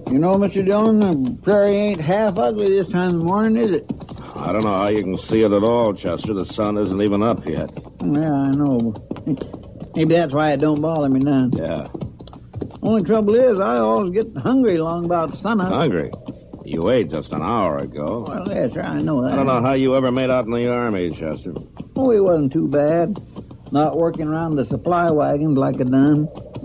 You know, Mr. Dillon, the prairie ain't half ugly this time of the morning, is it? I don't know how you can see it at all, Chester. The sun isn't even up yet. Yeah, I know. Maybe that's why it don't bother me none. Yeah. Only trouble is, I always get hungry long about sunup. Hungry? You ate just an hour ago. Well, yes, sir, I know that. I don't know how you ever made out in the Army, Chester. Oh, it wasn't too bad. Not working around the supply wagons like I done.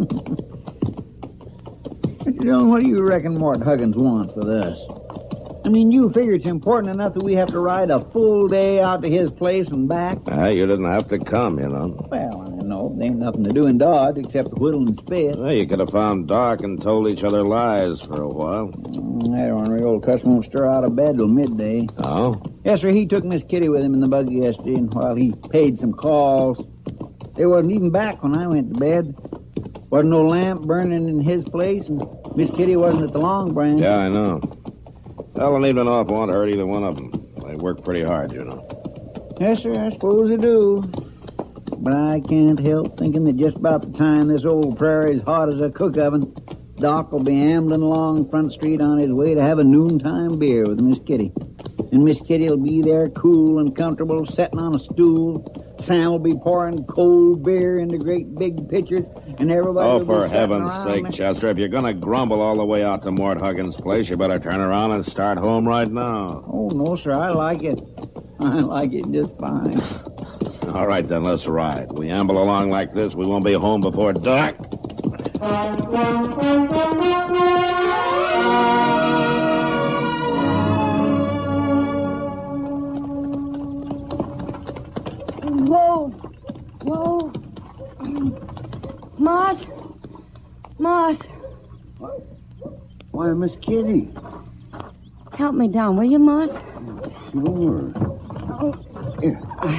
Mr. Dillon, what do you reckon Mort Huggins wants with us? I mean, you figure it's important enough that we have to ride a full day out to his place and back? You didn't have to come, you know. Well, I know. There ain't nothing to do in Dodge except whittle and spit. Well, you could have found Doc and told each other lies for a while. That ornery old cuss won't stir out of bed till midday. Oh? Yes, sir, he took Miss Kitty with him in the buggy yesterday, and while he paid some calls, they wasn't even back when I went to bed. Wasn't no lamp burning in his place, and Miss Kitty wasn't at the Long Branch. Yeah, I know. Well, an evening off won't hurt either one of them. They work pretty hard, you know. Yes, sir, I suppose they do. But I can't help thinking that just about the time this old prairie's hot as a cook oven, Doc will be ambling along Front Street on his way to have a noontime beer with Miss Kitty. And Miss Kitty will be there cool and comfortable, sitting on a stool. Sam will be pouring cold beer into great big pitchers, and everybody will be for sitting heaven's around sake, there. Chester, if you're going to grumble all the way out to Mort Huggins' place, you better turn around and start home right now. Oh, no, sir, I like it. I like it just fine. All right, then, let's ride. We amble along like this, we won't be home before dark. Whoa. Whoa. Moss. Moss. Why, Miss Kitty. Help me down, will you, Moss? Sure. Here.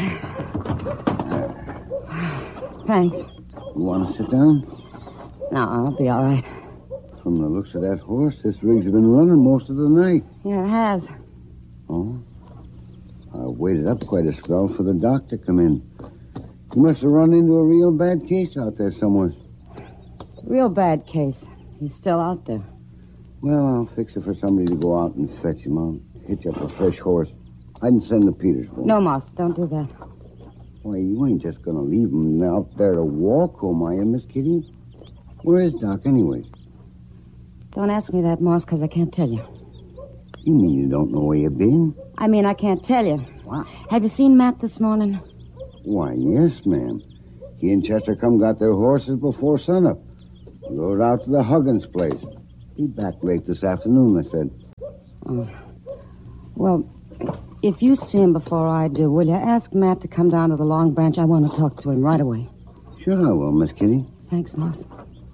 Thanks. You want to sit down? No, I'll be all right. From the looks of that horse, this rig's been running most of the night. Yeah, it has. Oh? I waited up quite a spell for the doc to come in. He must have run into a real bad case out there somewhere. Real bad case. He's still out there. Well, I'll fix it for somebody to go out and fetch him. I'll hitch up a fresh horse. I can send the Peters for him. No, Moss, don't do that. Why, you ain't just going to leave him out there to walk home, are you, Miss Kitty? Where is Doc, anyway? Don't ask me that, Moss, because I can't tell you. You mean you don't know where you've been? I mean, I can't tell you. What? Have you seen Matt this morning? Why, yes, ma'am. He and Chester come got their horses before sunup. Rode out to the Huggins place. Be back late this afternoon, they said. Oh. Well, if you see him before I do, will you ask Matt to come down to the Long Branch? I want to talk to him right away. Sure I will, Miss Kitty. Thanks, Moss.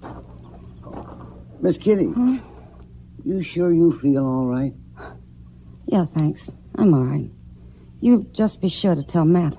Miss Kitty, you sure you feel all right? Yeah, thanks. I'm all right. You just be sure to tell Matt.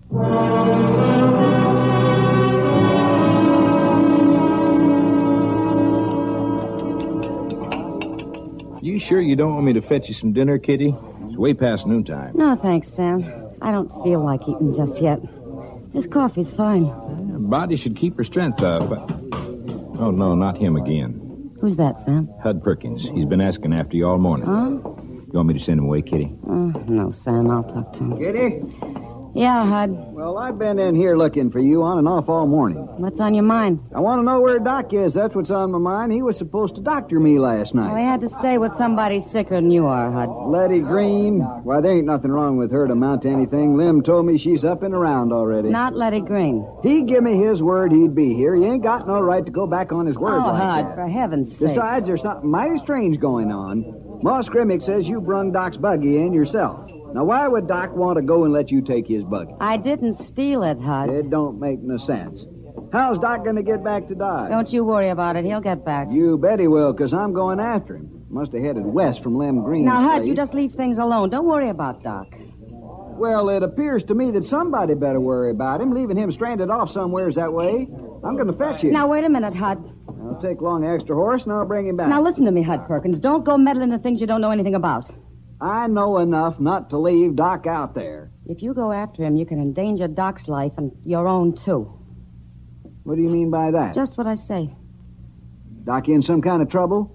You sure you don't want me to fetch you some dinner, Kitty? It's way past noontime. No, thanks, Sam. I don't feel like eating just yet. This coffee's fine. Body should keep her strength up. Oh, no, not him again. Who's that, Sam? Hud Perkins. He's been asking after you all morning. Huh? You want me to send him away, Kitty? No, Sam, I'll talk to him. Kitty? Yeah, Hud. Well, I've been in here looking for you on and off all morning. What's on your mind? I want to know where Doc is. That's what's on my mind. He was supposed to doctor me last night. Well, he had to stay with somebody sicker than you are, Hud. Letty Green? Why, there ain't nothing wrong with her to amount to anything. Lim told me she's up and around already. Not Letty Green. He give me his word he'd be here. He ain't got no right to go back on his word Oh, like Hud, that. for heaven's sake. Besides, there's something mighty strange going on. Moss Grimmick says you brung Doc's buggy in yourself. Now, why would Doc want to go and let you take his buggy? I didn't steal it, Hud. It don't make no sense. How's Doc going to get back to Dodge? Don't you worry about it. He'll get back. You bet he will, because I'm going after him. Must have headed west from Lem Green's Now, Hud, place. you just leave things alone. Don't worry about Doc. Well, it appears to me that somebody better worry about him, leaving him stranded off somewheres that way. I'm going to fetch him. Now, wait a minute, Hud. I'll take along an extra horse, and I'll bring him back. Now, listen to me, Hud Perkins. Don't go meddling in things you don't know anything about. I know enough not to leave Doc out there. If you go after him, you can endanger Doc's life and your own, too. What do you mean by that? Just what I say. Doc in some kind of trouble?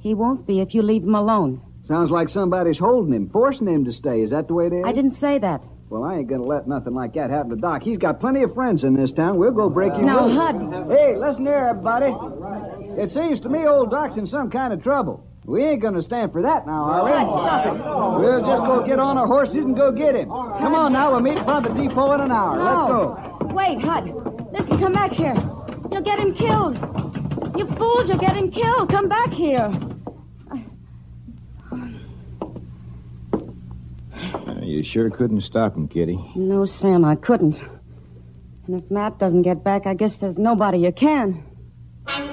He won't be if you leave him alone. Sounds like somebody's holding him, forcing him to stay. Is that the way it is? I didn't say that. Well, I ain't gonna let nothing like that happen to Doc. He's got plenty of friends in this town. We'll go break him Now, loose. Hud. Hey, listen here, everybody. It seems to me old Doc's in some kind of trouble. We ain't gonna stand for that now, are we? Stop it. We'll just go get on our horses and go get him. Come on now, we'll meet in front of the depot in an hour. Let's go. Wait, Hud. Listen, come back here. You'll get him killed. You fools, you'll get him killed. Come back here. You sure couldn't stop him, Kitty. No, Sam, I couldn't. And if Matt doesn't get back, I guess there's nobody you can.